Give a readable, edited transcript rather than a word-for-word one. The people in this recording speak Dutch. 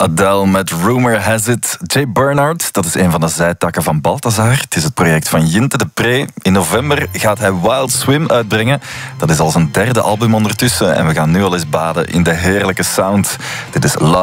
Adele met Rumor Has It. Jay Bernard, dat is een van de zijtakken van Balthazar. Het is het project van Jinte de Pre. In november gaat hij Wild Swim uitbrengen. Dat is al zijn derde album ondertussen. En we gaan nu al eens baden in de heerlijke sound. Dit is Love.